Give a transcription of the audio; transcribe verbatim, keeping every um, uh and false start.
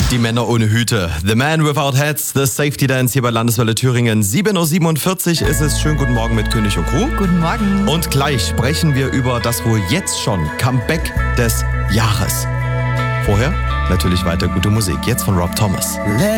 Die Männer ohne Hüte. The Man Without Hats, The Safety Dance hier bei Landeswelle Thüringen. sieben Uhr siebenundvierzig ist es. Schönen guten Morgen mit König und Crew. Guten Morgen. Und gleich sprechen wir über das wohl jetzt schon Comeback des Jahres. Vorher natürlich weiter gute Musik. Jetzt von Rob Thomas. Let